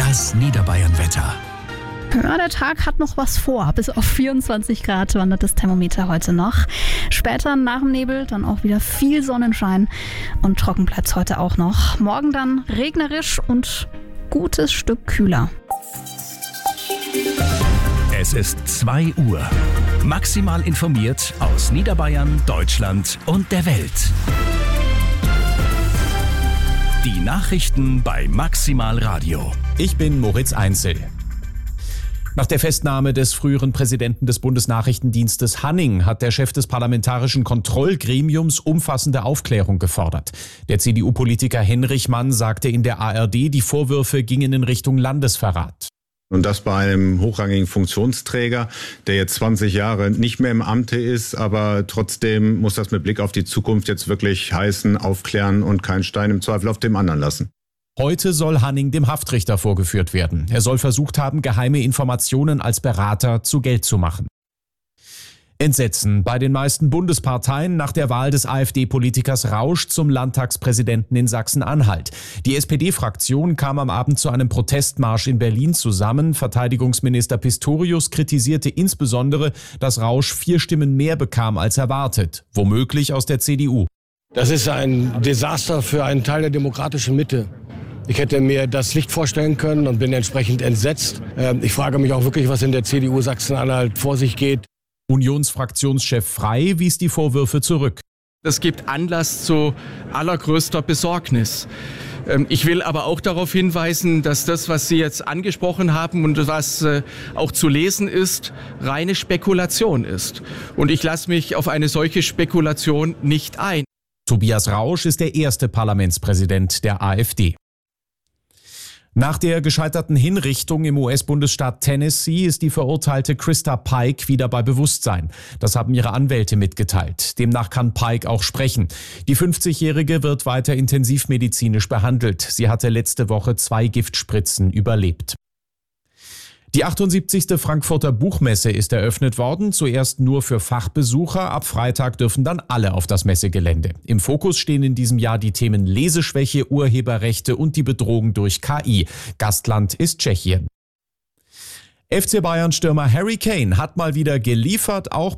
Das Niederbayern-Wetter. Ja, der Tag hat noch was vor. Bis auf 24 Grad wandert das Thermometer heute noch. Später nach dem Nebel dann auch wieder viel Sonnenschein und trocken bleibt es heute auch noch. Morgen dann regnerisch und gutes Stück kühler. Es ist 2 Uhr. Maximal informiert aus Niederbayern, Deutschland und der Welt. Die Nachrichten bei Maximal Radio. Ich bin Moritz Einzel. Nach der Festnahme des früheren Präsidenten des Bundesnachrichtendienstes Hanning hat der Chef des Parlamentarischen Kontrollgremiums umfassende Aufklärung gefordert. Der CDU-Politiker Henrich Mann sagte in der ARD, die Vorwürfe gingen in Richtung Landesverrat. Und das bei einem hochrangigen Funktionsträger, der jetzt 20 Jahre nicht mehr im Amte ist, aber trotzdem muss das mit Blick auf die Zukunft jetzt wirklich heißen, aufklären und keinen Stein im Zweifel auf dem anderen lassen. Heute soll Hanning dem Haftrichter vorgeführt werden. Er soll versucht haben, geheime Informationen als Berater zu Geld zu machen. Entsetzen bei den meisten Bundesparteien nach der Wahl des AfD-Politikers Rausch zum Landtagspräsidenten in Sachsen-Anhalt. Die SPD-Fraktion kam am Abend zu einem Protestmarsch in Berlin zusammen. Verteidigungsminister Pistorius kritisierte insbesondere, dass Rausch 4 Stimmen mehr bekam als erwartet, womöglich aus der CDU. Das ist ein Desaster für einen Teil der demokratischen Mitte. Ich hätte mir das nicht vorstellen können und bin entsprechend entsetzt. Ich frage mich auch wirklich, was in der CDU Sachsen-Anhalt vor sich geht. Unionsfraktionschef Frey wies die Vorwürfe zurück. Das gibt Anlass zu allergrößter Besorgnis. Ich will aber auch darauf hinweisen, dass das, was Sie jetzt angesprochen haben und was auch zu lesen ist, reine Spekulation ist. Und ich lasse mich auf eine solche Spekulation nicht ein. Tobias Rausch ist der erste Parlamentspräsident der AfD. Nach der gescheiterten Hinrichtung im US-Bundesstaat Tennessee ist die verurteilte Krista Pike wieder bei Bewusstsein. Das haben ihre Anwälte mitgeteilt. Demnach kann Pike auch sprechen. Die 50-Jährige wird weiter intensivmedizinisch behandelt. Sie hatte letzte Woche 2 Giftspritzen überlebt. Die 78. Frankfurter Buchmesse ist eröffnet worden, zuerst nur für Fachbesucher. Ab Freitag dürfen dann alle auf das Messegelände. Im Fokus stehen in diesem Jahr die Themen Leseschwäche, Urheberrechte und die Bedrohung durch KI. Gastland ist Tschechien. FC Bayern-Stürmer Harry Kane hat mal wieder geliefert, auch